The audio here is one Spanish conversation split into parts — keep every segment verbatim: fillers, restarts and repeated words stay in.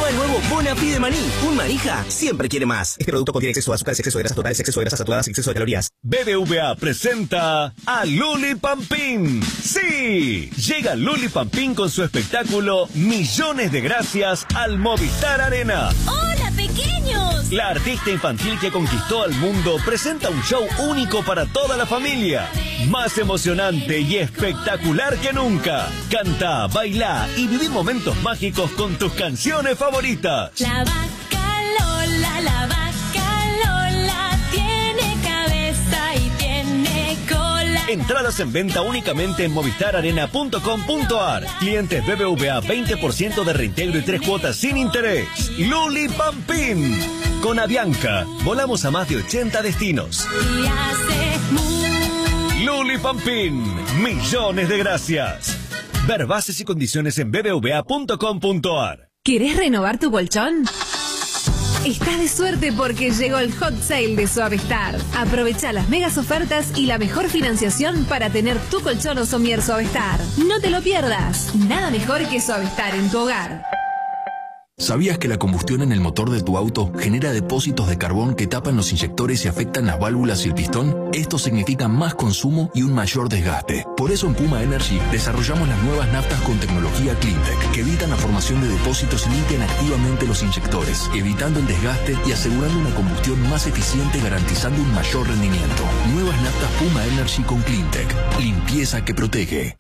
el nuevo Bonafide de maní. Un manija siempre quiere más. Este producto contiene exceso de azúcar, exceso de grasas totales, exceso de grasas saturadas y exceso de calorías. B B V A presenta a Luli Pampín. ¡Sí! Llega Luli Pampín con su espectáculo Millones de Gracias al Movistar Arena. ¡Hola, pequeños! La artista infantil que conquistó al mundo presenta un show único para toda la familia. Más emocionante y espectacular que nunca. Canta, baila y viví momentos mágicos con tus canciones favoritas. La vaca Lola, la vaca Lola tiene cabeza y tiene cola. Entradas en venta únicamente en movistar arena punto com punto ar. Clientes B B V A veinte por ciento de reintegro y tres cuotas sin interés. Luli Pampín. Con Avianca, volamos a más de ochenta destinos. Y hace mu. Luli Pampín. Millones de gracias. Ver bases y condiciones en b b v a punto com punto ar. ¿Querés renovar tu colchón? Estás de suerte porque llegó el Hot Sale de Suavestar. Aprovecha las megas ofertas y la mejor financiación para tener tu colchón o somier Suavestar. No te lo pierdas. Nada mejor que Suavestar en tu hogar. ¿Sabías que la combustión en el motor de tu auto genera depósitos de carbón que tapan los inyectores y afectan las válvulas y el pistón? Esto significa más consumo y un mayor desgaste. Por eso en Puma Energy desarrollamos las nuevas naftas con tecnología CleanTech, que evitan la formación de depósitos y limpian activamente los inyectores, evitando el desgaste y asegurando una combustión más eficiente, garantizando un mayor rendimiento. Nuevas naftas Puma Energy con CleanTech. Limpieza que protege.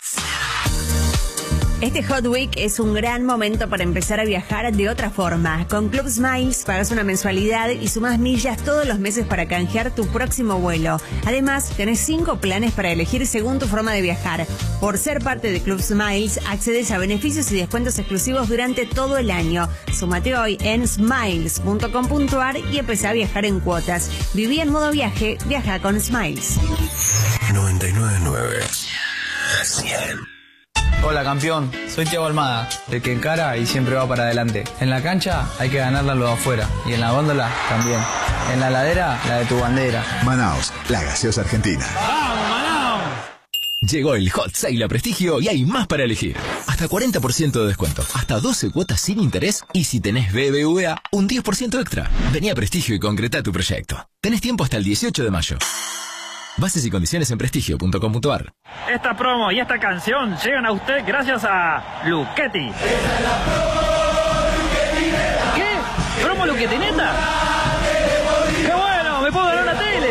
Este Hot Week es un gran momento para empezar a viajar de otra forma. Con Club Smiles pagas una mensualidad y sumás millas todos los meses para canjear tu próximo vuelo. Además, tenés cinco planes para elegir según tu forma de viajar. Por ser parte de Club Smiles, accedes a beneficios y descuentos exclusivos durante todo el año. Súmate hoy en smiles punto com punto ar y empezá a viajar en cuotas. Viví en modo viaje, viaja con Smiles. noventa y nueve punto nueve. cien. Hola campeón, soy Thiago Almada, el que encara y siempre va para adelante. En la cancha hay que ganarla lo de afuera y en la góndola también. En la ladera, la de tu bandera. Manaos, la gaseosa argentina. ¡Vamos, Manaos! Llegó el Hot Sale a Prestigio y hay más para elegir. Hasta cuarenta por ciento de descuento, hasta doce cuotas sin interés y si tenés B B V A, un diez por ciento extra. Vení a Prestigio y concreta tu proyecto. Tenés tiempo hasta el dieciocho de mayo. Bases y condiciones en prestigio punto com punto ar. Esta promo y esta canción llegan a usted gracias a Luchetti. ¿Qué? ¿Promo Luchetti neta? ¡Qué bueno! ¡Me puedo ganar una tele!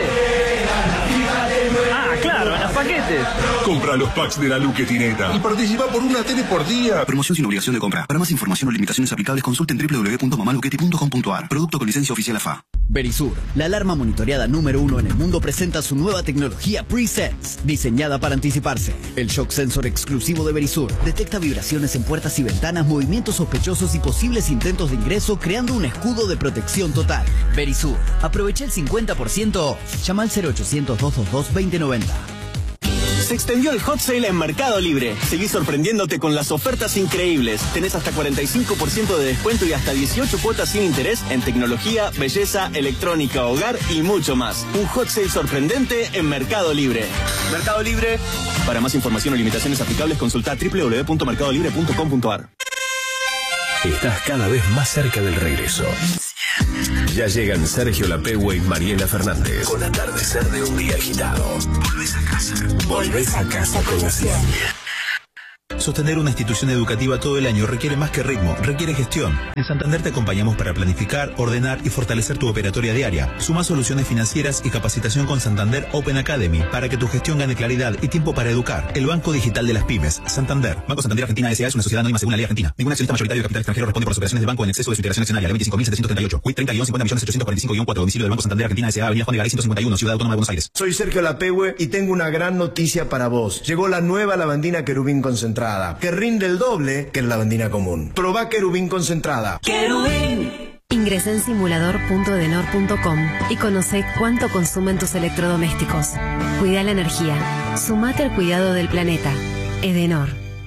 Ah, claro, en los paquetes. Compra los packs de la Luchetineta y participa por una tele por día. Promoción sin obligación de compra. Para más información o limitaciones aplicables, consulten doble u doble u doble u punto mamaluchetti punto com punto ar. Producto con licencia oficial A F A. Verisur, la alarma monitoreada número uno en el mundo, presenta su nueva tecnología Presets, diseñada para anticiparse. El shock sensor exclusivo de Verisur detecta vibraciones en puertas y ventanas, movimientos sospechosos y posibles intentos de ingreso, creando un escudo de protección total. Verisur, aprovecha el cincuenta por ciento off. Llama al cero ochocientos, doscientos veintidós, veinte noventa. Se extendió el Hot Sale en Mercado Libre. Seguí sorprendiéndote con las ofertas increíbles. Tenés hasta cuarenta y cinco por ciento de descuento y hasta dieciocho cuotas sin interés en tecnología, belleza, electrónica, hogar y mucho más. Un Hot Sale sorprendente en Mercado Libre. Mercado Libre. Para más información o limitaciones aplicables, consulta doble u doble u doble u punto mercado libre punto com punto ar. Estás cada vez más cerca del regreso. Ya llegan Sergio Lapegüe y Mariela Fernández con Atardecer de un día agitado. Volvés a casa. Volvés a casa con la cien. Sostener una institución educativa todo el año requiere más que ritmo, requiere gestión. En Santander te acompañamos para planificar, ordenar y fortalecer tu operatoria diaria. Suma soluciones financieras y capacitación con Santander Open Academy para que tu gestión gane claridad y tiempo para educar. El Banco Digital de las Pymes. Santander. Banco Santander Argentina S A es una sociedad anónima según la ley argentina. Ningún accionista mayoritario de capital extranjero responde por las operaciones del banco en exceso de su integración accionaria. La veinticinco mil setecientos treinta y ocho. W I T treinta guión cincuenta millones ochocientos cuarenta y cinco guión cuatro. Domicilio del Banco Santander Argentina S A. Avenida Juan de Garay ciento cincuenta y uno. Ciudad Autónoma de Buenos Aires. Soy Sergio Lapegüe y tengo una gran noticia para vos. Llegó la nueva lavandina Querubín concentrada, que rinde el doble que la lavandina común. Probá Querubín concentrada. ¡Querubín! Ingresa en simulador punto edenor punto com y conoce cuánto consumen tus electrodomésticos. Cuida la energía. Sumate al cuidado del planeta. Edenor.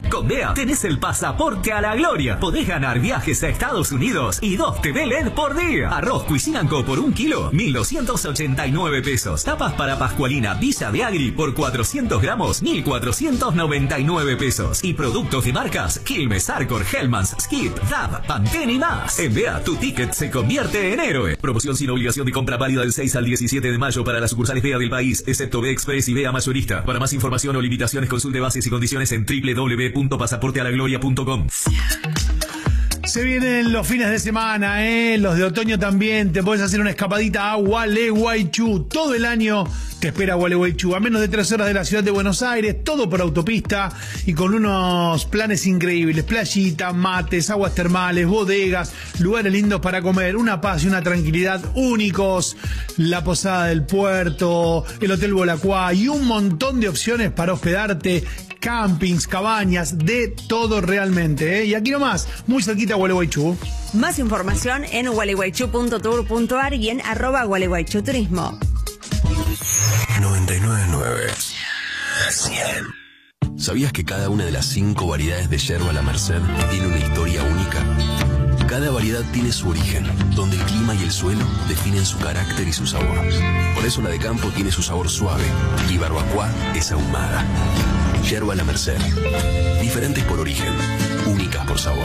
Con B E A tenés el pasaporte a la gloria. Podés ganar viajes a Estados Unidos y dos T V L E D por día. Arroz Cuisinanco por un kilo, mil doscientos ochenta y nueve pesos. Tapas para Pascualina Villa de Agri por cuatrocientos gramos, mil cuatrocientos noventa y nueve pesos. Y productos de marcas Quilmes, Arcor, Hellmann's, Skip, D A B, Pantene y más. En B E A tu ticket se convierte en héroe. Promoción sin obligación de compra válida del seis al diecisiete de mayo para las sucursales B E A del país, excepto B Express y B E A Mayorista. Para más información o limitaciones consulte bases y condiciones en doble u doble u doble u punto pasaporte a la gloria punto com. Se vienen los fines de semana, ¿eh? Los de otoño también. Te puedes hacer una escapadita a Gualeguaychú. Todo el año te espera Gualeguaychú. A menos de tres horas de la ciudad de Buenos Aires. Todo por autopista y con unos planes increíbles. Playita, mates, aguas termales, bodegas, lugares lindos para comer. Una paz y una tranquilidad únicos. La Posada del Puerto, el Hotel Bolacuá y un montón de opciones para hospedarte. Campings, cabañas, de todo realmente, ¿eh? Y aquí nomás, muy cerquita a Gualeguaychú. Más información en gualeguaychú punto tour punto ar y en arroba gualeguaychú turismo. noventa y nueve punto nueve. cien. ¿Sabías que cada una de las cinco variedades de yerba La Merced tiene una historia única? Cada variedad tiene su origen, donde el clima y el suelo definen su carácter y su sabor. Por eso la de campo tiene su sabor suave y barbacoa es ahumada. Yerba La Merced. Diferentes por origen, únicas por sabor.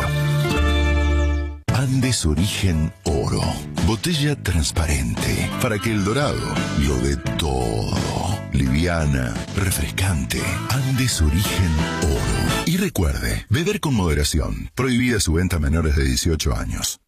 Andes Origen Oro. Botella transparente para que el dorado lo dé todo. Liviana, refrescante. Andes Origen Oro. Y recuerde, beber con moderación. Prohibida su venta a menores de dieciocho años.